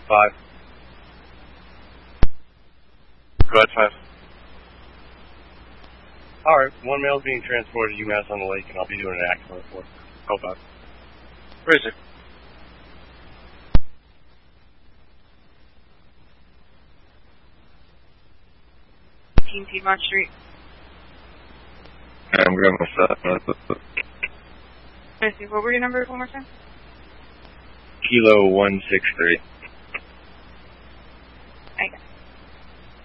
5. Go ahead, 5. Alright, one male is being transported to UMass on the lake, and I'll be doing an accident report. Go 5. Razor. Piedmont Street. I'm grabbing my stuff. Let's see, what were your numbers one more time? Kilo 163. I got it.